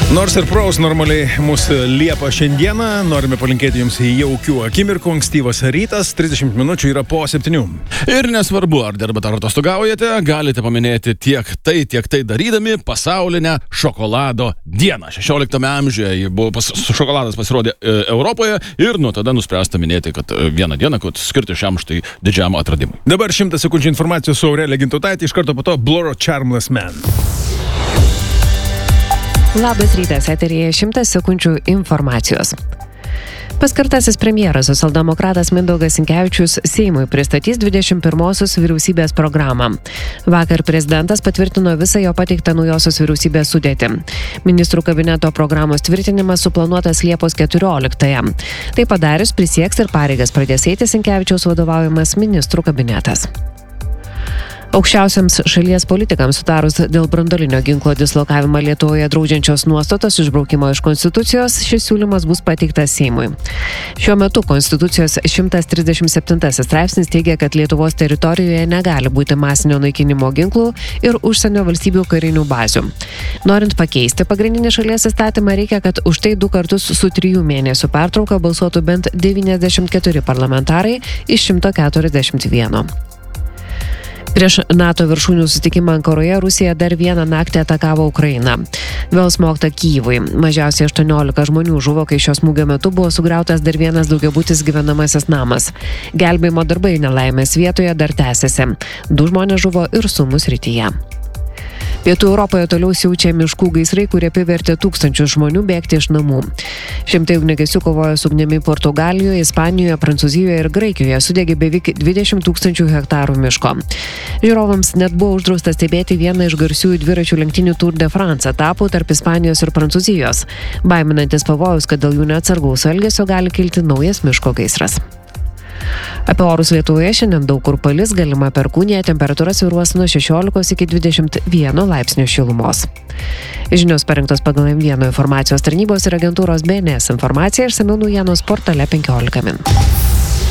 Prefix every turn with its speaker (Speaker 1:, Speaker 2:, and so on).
Speaker 1: Nors ir praus normaliai mūsų Liepa šiandieną, norime palinkėti jums jaukių akimirkų, ankstyvas rytas, 30 minučių yra po 7.
Speaker 2: Ir nesvarbu, ar dirbate ar atostogaujate, galite paminėti tiek tai darydami pasaulinę šokolado dieną. 16 amžiuje šokoladas pasirodė Europoje ir nuo tada nuspręsta minėti, kad vieną dieną, kad skirti šiam štai didžiam atradimui.
Speaker 1: Dabar 100 sekundžių informacijos su Aurelija Gintautaitė, iš karto po to Bloro Charmless Man.
Speaker 3: Labas rytas, eteryje 100 sekundžių informacijos. Paskirtasis premjeras socialdemokratas Mindaugas Sinkevičius Seimui pristatys 21-osios vyriausybės programą. Vakar prezidentas patvirtino visą jo pateiktą naujosios vyriausybės sudėtį. Ministrų kabineto programos tvirtinimas suplanuotas Liepos 14-ąją. Tai padarius prisieks ir pareigas pradės eiti Sinkevičiaus vadovaujamas ministrų kabinetas. Aukščiausiams šalies politikams sutarus dėl branduolinio ginklo dislokavimą Lietuvoje draudžiančios nuostatos išbraukimo iš Konstitucijos, šis siūlymas bus pateiktas Seimui. Šiuo metu Konstitucijos 137 straipsnis teigia, kad Lietuvos teritorijoje negali būti masinio naikinimo ginklų ir užsienio valstybių karinių bazių. Norint pakeisti pagrindinį šalies įstatymą, reikia, kad už tai 2 kartus su 3 mėnesių pertrauka balsuotų bent 94 parlamentarai iš 141. Prieš NATO viršūnių susitikimą Ankaroje Rusija dar vieną naktį atakavo Ukrainą. Vėl smogta Kyjivui. Mažiausiai 18 žmonių žuvo, kai šio smūgio metu buvo sugriautas dar vienas daugiabutis gyvenamasis namas. Gelbėjimo darbai nelaimės vietoje dar tęsiasi. 2 žmonės žuvo ir Sumus srityje. Pietų Europoje toliau siaučia miškų gaisrai, kurie privertė tūkstančius žmonių bėgti iš namų. Šimtai ugniagesių kovojo su ugnimi Portugalijoje, Ispanijoje, Prancūzijoje ir Graikijoje, sudegė beveik 20 000 hektarų miško. Žiūrovams net buvo uždrausta stebėti vieną iš garsiųjų dviračių lenktynių Tour de France etapų tarp Ispanijos ir Prancūzijos, baiminantis pavojus, kad dėl jų neatsargaus elgesio gali kilti naujas miško gaisras. Apie orus Lietuvoje šiandien daug kur palis, galima perkūnija, temperatūra svyruos nuo 16 iki 21 laipsnių šilumos. Žinios parengtos pagal M1 informacijos tarnybos ir agentūros BNS informaciją, išsamiau naujienos portale 15 min.